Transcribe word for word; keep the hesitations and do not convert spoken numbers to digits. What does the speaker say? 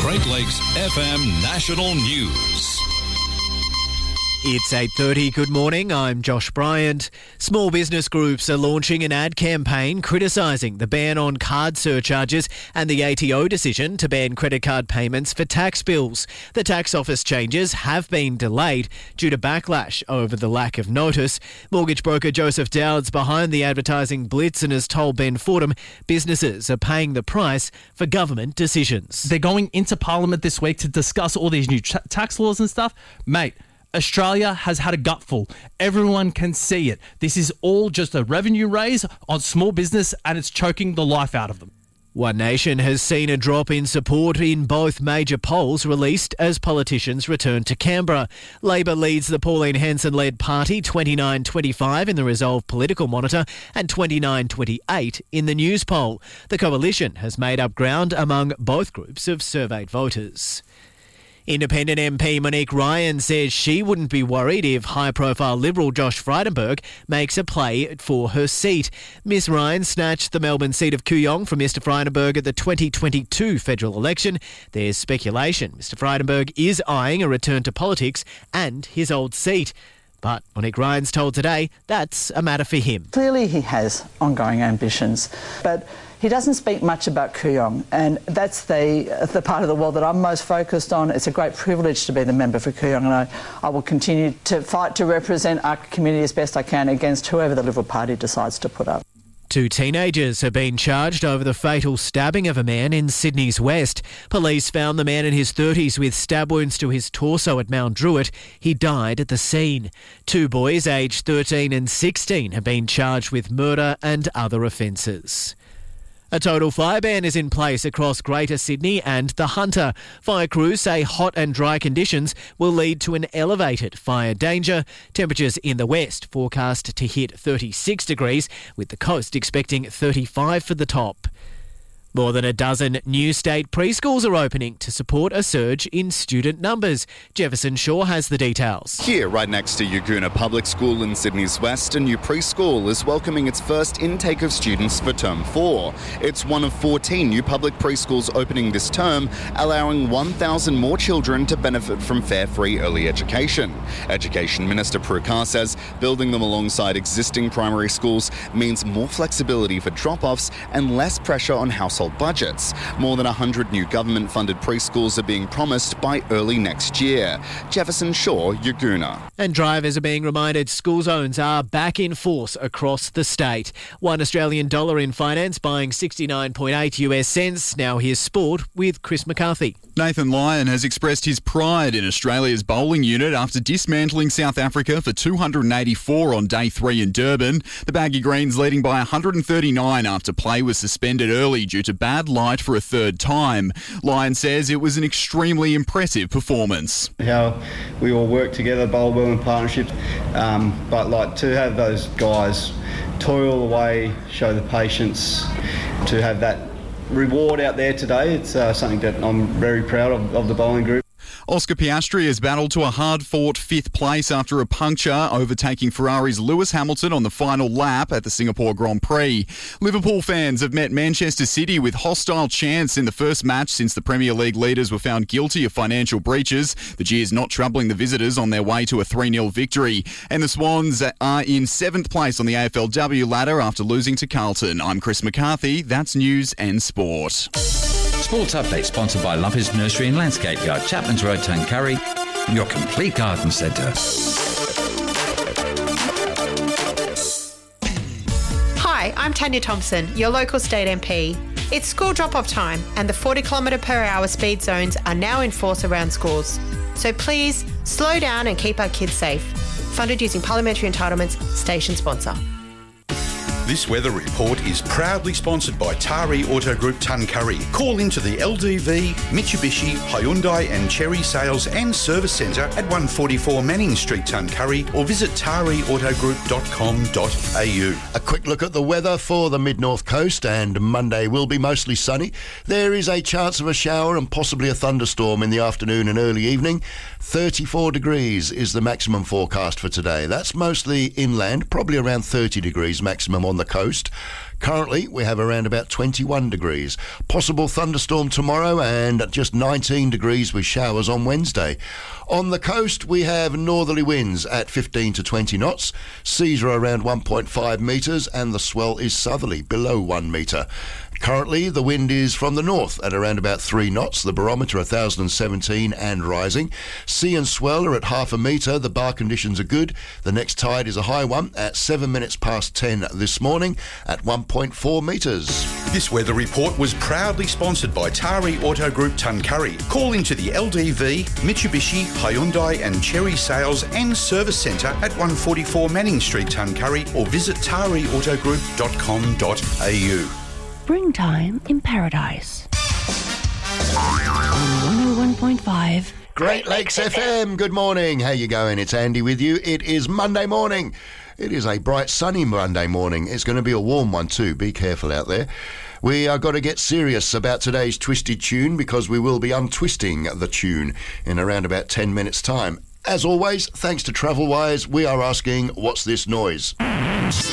Great Lakes F M National News. It's eight thirty. Good morning. I'm Josh Bryant. Small business groups are launching an ad campaign criticising the ban on card surcharges and the A T O decision to ban credit card payments for tax bills. The tax office changes have been delayed due to backlash over the lack of notice. Mortgage broker Joseph Dowd's behind the advertising blitz and has told Ben Fordham businesses are paying the price for government decisions. They're going into Parliament this week to discuss all these new tra- tax laws and stuff. Mate, Australia has had a gutful. Everyone can see it. This is all just a revenue raise on small business and it's choking the life out of them. One Nation has seen a drop in support in both major polls released as politicians return to Canberra. Labor leads the Pauline Hanson-led party twenty-nine twenty-five in the Resolve Political Monitor and twenty-nine twenty-eight in the News poll. The coalition has made up ground among both groups of surveyed voters. Independent M P Monique Ryan says she wouldn't be worried if high-profile Liberal Josh Frydenberg makes a play for her seat. Miss Ryan snatched the Melbourne seat of Kooyong from Mister Frydenberg at the twenty twenty-two federal election. There's speculation Mister Frydenberg is eyeing a return to politics and his old seat. But Monique Ryan's told Today that's a matter for him. Clearly he has ongoing ambitions, but he doesn't speak much about Kooyong, and that's the the part of the world that I'm most focused on. It's a great privilege to be the member for Kooyong, and I, I will continue to fight to represent our community as best I can against whoever the Liberal Party decides to put up. Two teenagers have been charged over the fatal stabbing of a man in Sydney's West. Police found the man in his thirties with stab wounds to his torso at Mount Druitt. He died at the scene. Two boys aged thirteen and sixteen have been charged with murder and other offences. A total fire ban is in place across Greater Sydney and the Hunter. Fire crews say hot and dry conditions will lead to an elevated fire danger. Temperatures in the west forecast to hit thirty-six degrees, with the coast expecting thirty-five for the top. More than a dozen new state preschools are opening to support a surge in student numbers. Jefferson Shaw has the details. Here, right next to Yaguna Public School in Sydney's West, a new preschool is welcoming its first intake of students for term four. It's one of fourteen new public preschools opening this term, allowing one thousand more children to benefit from fare-free early education. Education Minister Prue Carr says building them alongside existing primary schools means more flexibility for drop-offs and less pressure on households budgets. More than one hundred new government-funded preschools are being promised by early next year. Jefferson Shaw, Yaguna. And drivers are being reminded school zones are back in force across the state. One Australian dollar in finance buying sixty-nine point eight US cents. Now here's sport with Chris McCarthy. Nathan Lyon has expressed his pride in Australia's bowling unit after dismantling South Africa for two hundred eighty-four on day three in Durban. The Baggy Greens leading by one hundred thirty-nine after play was suspended early due to bad light for a third time. Lyon says it was an extremely impressive performance. How we all work together, bowl well in partnership, um, but like to have those guys toil away, show the patience, to have that reward out there today, it's uh, something that I'm very proud of, of the bowling group. Oscar Piastri has battled to a hard-fought fifth place after a puncture, overtaking Ferrari's Lewis Hamilton on the final lap at the Singapore Grand Prix. Liverpool fans have met Manchester City with hostile chants in the first match since the Premier League leaders were found guilty of financial breaches. The jeers not troubling the visitors on their way to a three nil victory. And the Swans are in seventh place on the A F L W ladder after losing to Carlton. I'm Chris McCarthy. That's News and Sport. Sports Update sponsored by Lumpers Nursery and Landscape Yard, Chapman's Road, Tuncurry, your complete garden centre. Hi, I'm Tanya Thompson, your local state M P. It's school drop-off time and the forty kilometre per hour speed zones are now in force around schools. So please, slow down and keep our kids safe. Funded using parliamentary entitlements, station sponsor. This weather report is proudly sponsored by Tari Auto Group Tuncurry. Call into the L D V, Mitsubishi, Hyundai and Chery Sales and Service Centre at one forty-four Manning Street, Tuncurry, or visit tari auto group dot com dot a u. A quick look at the weather for the mid-north coast, and Monday will be mostly sunny. There is a chance of a shower and possibly a thunderstorm in the afternoon and early evening. thirty-four degrees is the maximum forecast for today. That's mostly inland, probably around thirty degrees maximum on the coast. Currently, we have around about twenty-one degrees. Possible thunderstorm tomorrow and just nineteen degrees with showers on Wednesday. On the coast, we have northerly winds at fifteen to twenty knots. Seas are around one point five metres and the swell is southerly, below one metre. Currently, the wind is from the north at around about three knots. The barometer one thousand seventeen and rising. Sea and swell are at half a metre. The bar conditions are good. The next tide is a high one at seven minutes past ten this morning at one point four metres. This weather report was proudly sponsored by Tari Auto Group Tuncurry. Call into the L D V, Mitsubishi, Hyundai and Cherry Sales and Service Centre at one forty-four Manning Street, Tuncurry, or visit tari auto group dot com dot a u. Springtime in Paradise. On one oh one point five. Great Lakes F M. Good morning. How you going? It's Andy with you. It is Monday morning. It is a bright, sunny Monday morning. It's going to be a warm one too. Be careful out there. We are going to get serious about today's twisted tune because we will be untwisting the tune in around about ten minutes' time. As always, thanks to TravelWise, we are asking, what's this noise?